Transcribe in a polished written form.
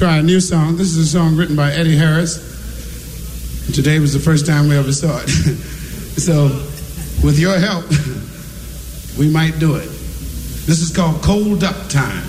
try a new song. This is a song written by Eddie Harris. Today was the first time we ever saw it. So, with your help, we might do it. This is called Cold Up Time.